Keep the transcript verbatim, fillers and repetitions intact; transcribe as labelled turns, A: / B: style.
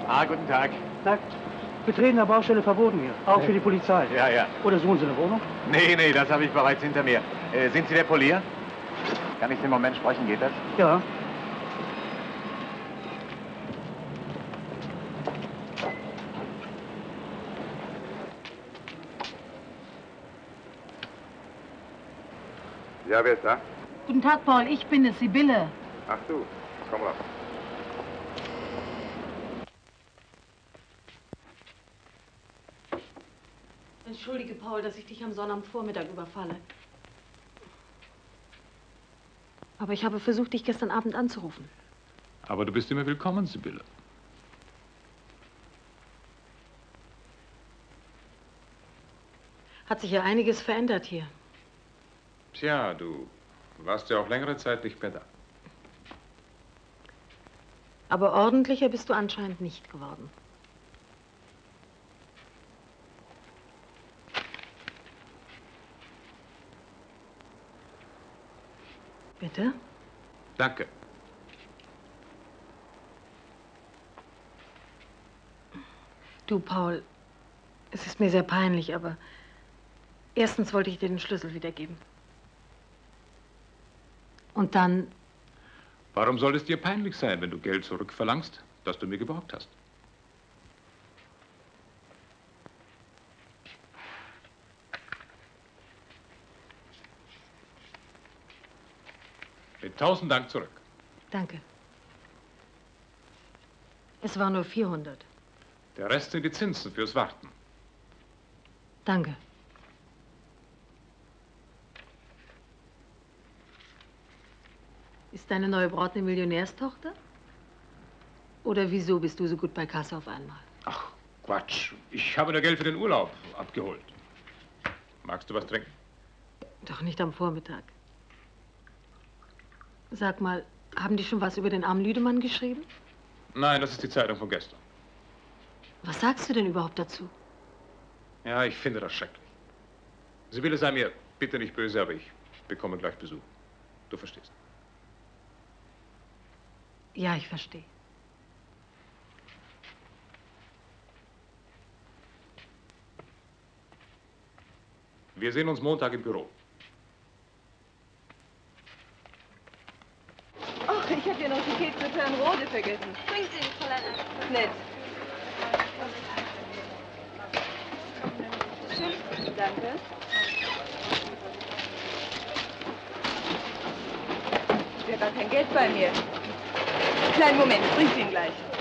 A: Ah, guten Tag.
B: Tag. Betreten der Baustelle verboten hier, auch für die Polizei.
A: Ja, ja.
B: Oder suchen Sie eine Wohnung?
A: Nee, nee, das habe ich bereits hinter mir. Äh, sind Sie der Polier? Kann ich den Moment sprechen, geht das?
B: Ja.
C: Ja, wer ist da?
D: Guten Tag, Paul, ich bin es, Sibylle.
C: Ach du, komm raus.
D: Entschuldige, Paul, dass ich dich am Sonnabendvormittag überfalle. Aber ich habe versucht, dich gestern Abend anzurufen.
E: Aber du bist immer willkommen, Sibylle.
D: Hat sich ja einiges verändert hier.
E: Tja, du warst ja auch längere Zeit nicht mehr da.
D: Aber ordentlicher bist du anscheinend nicht geworden. Bitte?
E: Danke.
D: Du, Paul, es ist mir sehr peinlich, aber erstens wollte ich dir den Schlüssel wiedergeben. Und dann...
E: Warum soll es dir peinlich sein, wenn du Geld zurückverlangst, das du mir geborgt hast? Mit tausend Dank zurück.
D: Danke. Es war nur vierhundert.
E: Der Rest sind die Zinsen fürs Warten.
D: Danke. Ist deine neue Braut eine Millionärstochter? Oder wieso bist du so gut bei Kasse auf einmal?
E: Ach, Quatsch. Ich habe nur Geld für den Urlaub abgeholt. Magst du was trinken?
D: Doch nicht am Vormittag. Sag mal, haben die schon was über den armen Lüdemann geschrieben?
E: Nein, das ist die Zeitung von gestern.
D: Was sagst du denn überhaupt dazu?
E: Ja, ich finde das schrecklich. Sibylle, sei mir bitte nicht böse, aber ich bekomme gleich Besuch. Du verstehst.
D: Ja, ich verstehe.
E: Wir sehen uns Montag im Büro.
F: Ach, ich habe ja noch die Kekse für Herrn Rode vergessen.
G: Bringt sie, Fräulein.
F: Nett. Schön, danke. Ich habe gar kein Geld bei mir. Kleinen Moment, bring sie ihn gleich.